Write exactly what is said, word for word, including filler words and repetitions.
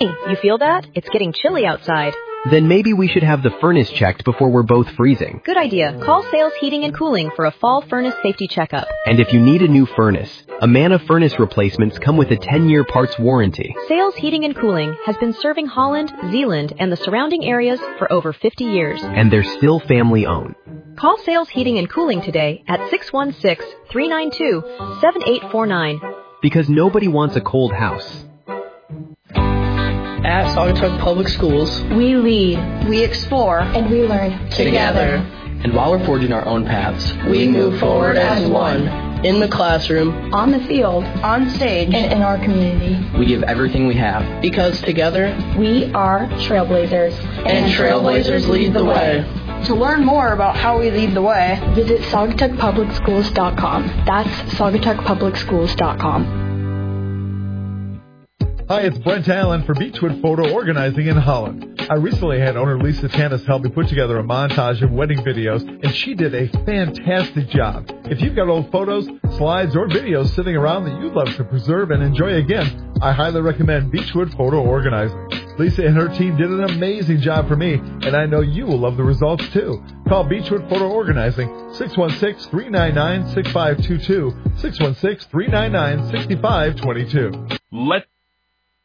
Hey, you feel that? It's getting chilly outside. Then maybe we should have the furnace checked before we're both freezing. Good idea. Call Sales Heating and Cooling for a fall furnace safety checkup. And if you need a new furnace, Amana furnace replacements come with a ten-year parts warranty. Sales Heating and Cooling has been serving Holland, Zeeland, and the surrounding areas for over fifty years. And they're still family-owned. Call Sales Heating and Cooling today at six one six, three nine two, seven eight four nine. Because nobody wants a cold house. At Saugatuck Public Schools, we lead, we explore, and we learn together. And while we're forging our own paths, we move forward as one. In the classroom, on the field, on stage, and in our community. We give everything we have. Because together, we are trailblazers. And trailblazers lead the way. To learn more about how we lead the way, visit saugatuck public schools dot com. That's saugatuck public schools dot com. Hi, it's Brent Allen for Beechwood Photo Organizing in Holland. I recently had owner Lisa Tanis help me put together a montage of wedding videos, and she did a fantastic job. If you've got old photos, slides, or videos sitting around that you'd love to preserve and enjoy again, I highly recommend Beechwood Photo Organizing. Lisa and her team did an amazing job for me, and I know you will love the results too. Call Beechwood Photo Organizing, six one six, three nine nine, six five two two, six one six, three nine nine, six five two two. Let